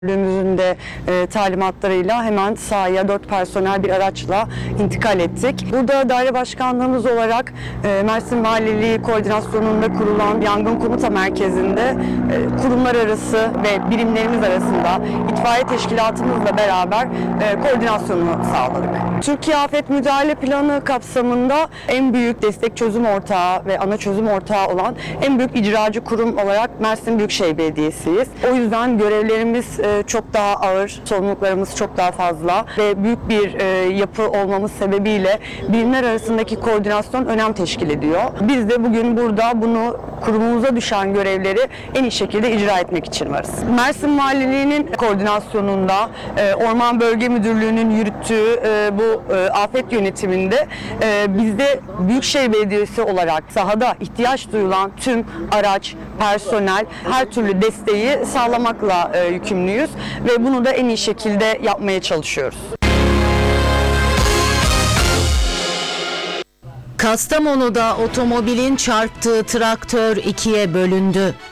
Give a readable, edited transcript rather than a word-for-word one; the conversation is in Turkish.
Müdürlüğümüzün de talimatlarıyla hemen sahaya 4 personel bir araçla intikal ettik. Burada daire başkanlığımız olarak Mersin Valiliği koordinasyonunda kurulan Yangın Komuta Merkezi'nde kurumlar arası ve birimlerimiz arasında itfaiye teşkilatımızla beraber koordinasyonunu sağladık. Türkiye Afet Müdahale Planı kapsamında en büyük destek çözüm ortağı ve ana çözüm ortağı olan en büyük icracı kurum olarak Mersin Büyükşehir Belediyesi'yiz. O yüzden görevlerimiz çok daha ağır, sorumluluklarımız çok daha fazla ve büyük bir yapı olmamız sebebiyle birimler arasındaki koordinasyon önem teşkil ediyor. Biz de bugün burada bunu kurumumuza düşen görevleri en iyi şekilde icra etmek için varız. Mersin Valiliği'nin koordinasyonunda Orman Bölge Müdürlüğü'nün yürüttüğü bu afet yönetiminde biz de Büyükşehir Belediyesi olarak sahada ihtiyaç duyulan tüm araç, personel, her türlü desteği sağlamakla yükümlüyüz ve bunu da en iyi şekilde yapmaya çalışıyoruz. Kastamonu'da otomobilin çarptığı traktör ikiye bölündü.